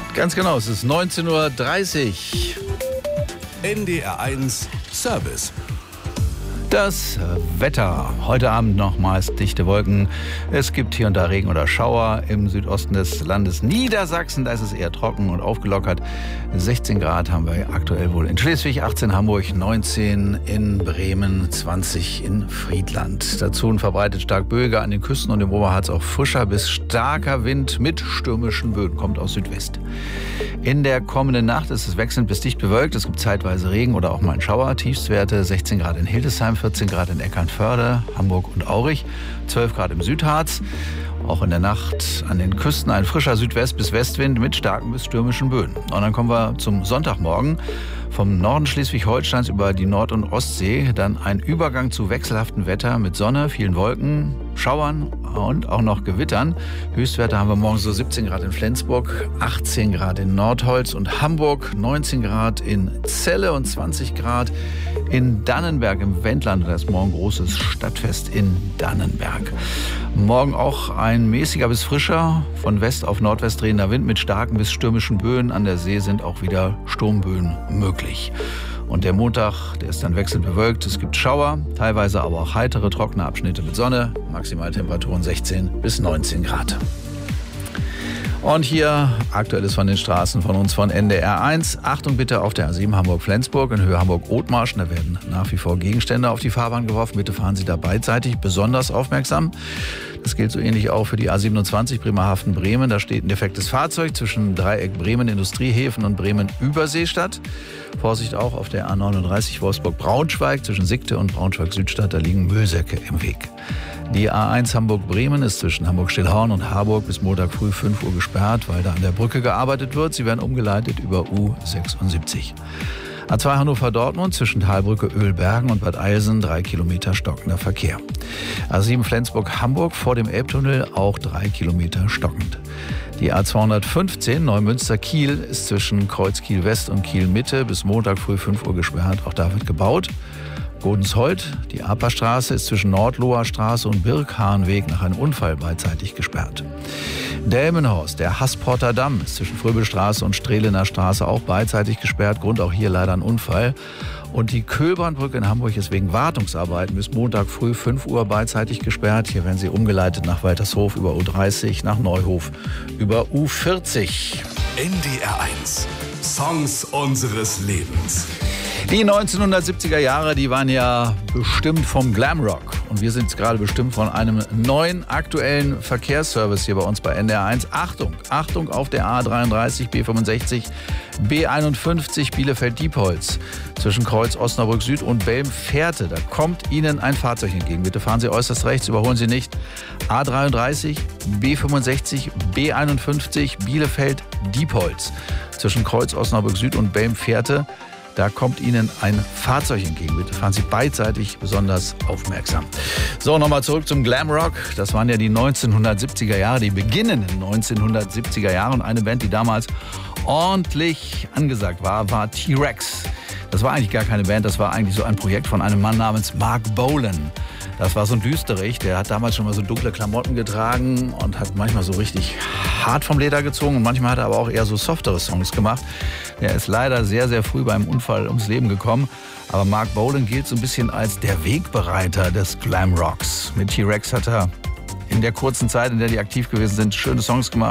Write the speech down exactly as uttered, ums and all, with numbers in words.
Ganz genau, es ist neunzehn Uhr dreißig. N D R eins Service. Das Wetter. Heute Abend nochmals dichte Wolken. Es gibt hier und da Regen oder Schauer. Im Südosten des Landes Niedersachsen, da ist es eher trocken und aufgelockert. sechzehn Grad haben wir aktuell wohl in Schleswig, achtzehn Hamburg, neunzehn in Bremen, zwanzig in Friedland. Dazu ein verbreitet stark Böiger an den Küsten und im Oberharz auch frischer bis starker Wind mit stürmischen Böen. Kommt aus Südwest. In der kommenden Nacht ist es wechselnd bis dicht bewölkt. Es gibt zeitweise Regen oder auch mal einen Schauer. Tiefstwerte sechzehn Grad in Hildesheim, vierzehn Grad in Eckernförde, Hamburg und Aurich, zwölf Grad im Südharz. Auch in der Nacht an den Küsten ein frischer Südwest- bis Westwind mit starken bis stürmischen Böen. Und dann kommen wir zum Sonntagmorgen. Vom Norden Schleswig-Holsteins über die Nord- und Ostsee dann ein Übergang zu wechselhaftem Wetter mit Sonne, vielen Wolken, Schauern und auch noch Gewittern. Höchstwerte haben wir morgen so siebzehn Grad in Flensburg, achtzehn Grad in Nordholz und Hamburg, neunzehn Grad in Celle und zwanzig Grad in Dannenberg im Wendland. Da ist morgen großes Stadtfest in Dannenberg. Morgen auch ein mäßiger bis frischer, von West auf Nordwest drehender Wind mit starken bis stürmischen Böen. An der See sind auch wieder Sturmböen möglich. Und der Montag, der ist dann wechselnd bewölkt. Es gibt Schauer, teilweise aber auch heitere, trockene Abschnitte mit Sonne. Maximaltemperaturen sechzehn bis neunzehn Grad. Und hier aktuelles von den Straßen von uns von N D R eins. Achtung bitte auf der A sieben Hamburg-Flensburg in Höhe Hamburg-Othmarsch. Da werden nach wie vor Gegenstände auf die Fahrbahn geworfen. Bitte fahren Sie da beidseitig besonders aufmerksam. Das gilt so ähnlich auch für die A siebenundzwanzig Bremerhaven-Bremen. Da steht ein defektes Fahrzeug zwischen Dreieck Bremen Industriehäfen und Bremen Überseestadt. Vorsicht auch auf der A neununddreißig Wolfsburg-Braunschweig zwischen Sickte und Braunschweig-Südstadt. Da liegen Müllsäcke im Weg. Die A eins Hamburg-Bremen ist zwischen Hamburg-Stillhorn und Harburg bis Montag früh fünf Uhr gesperrt, weil da an der Brücke gearbeitet wird. Sie werden umgeleitet über U sechsundsiebzig. A zwei Hannover-Dortmund zwischen Talbrücke, Öhlbergen und Bad Eilsen drei Kilometer stockender Verkehr. A sieben Flensburg-Hamburg vor dem Elbtunnel auch drei Kilometer stockend. Die A zweihundertfünfzehn Neumünster-Kiel ist zwischen Kreuz Kiel-West und Kiel-Mitte bis Montag früh fünf Uhr gesperrt. Auch da wird gebaut. Godensholt, die Aperstraße ist zwischen Nordloher Straße und Birkhahnweg nach einem Unfall beidseitig gesperrt. Delmenhorst, der Hassporter Damm ist zwischen Fröbelstraße und Strehlener Straße auch beidseitig gesperrt. Grund auch hier leider ein Unfall. Und die Köhlbahnbrücke in Hamburg ist wegen Wartungsarbeiten bis Montag früh fünf Uhr beidseitig gesperrt. Hier werden sie umgeleitet nach Waltershof über U dreißig, nach Neuhof über U vierzig. N D R eins. Songs unseres Lebens. Die neunzehnhundertsiebziger Jahre, die waren ja bestimmt vom Glamrock. Und wir sind jetzt gerade bestimmt von einem neuen aktuellen Verkehrsservice hier bei uns bei N D R eins. Achtung, Achtung auf der A dreiunddreißig, B fünfundsechzig, B einundfünfzig Bielefeld-Diepholz zwischen Kreuz Osnabrück Süd und Belm-Fährte. Da kommt Ihnen ein Fahrzeug entgegen. Bitte fahren Sie äußerst rechts, überholen Sie nicht. A dreiunddreißig, B fünfundsechzig, B einundfünfzig Bielefeld-Diepholz zwischen Kreuz Osnabrück Süd und Belm-Fährte. Da kommt Ihnen ein Fahrzeug entgegen. Bitte fahren Sie beidseitig besonders aufmerksam. So, nochmal zurück zum Glamrock. Das waren ja die neunzehnhundertsiebziger Jahre, die beginnenden neunzehnhundertsiebziger Jahre. Und eine Band, die damals ordentlich angesagt war, war T-Rex. Das war eigentlich gar keine Band, das war eigentlich so ein Projekt von einem Mann namens Mark Bolan. Das war so ein Düsterich, der hat damals schon mal so dunkle Klamotten getragen und hat manchmal so richtig hart vom Leder gezogen und manchmal hat er aber auch eher so softere Songs gemacht. Der ist leider sehr, sehr früh beim Unfall ums Leben gekommen. Aber Mark Bolan gilt so ein bisschen als der Wegbereiter des Glamrocks. Mit T-Rex hat er in der kurzen Zeit, in der die aktiv gewesen sind, schöne Songs gemacht.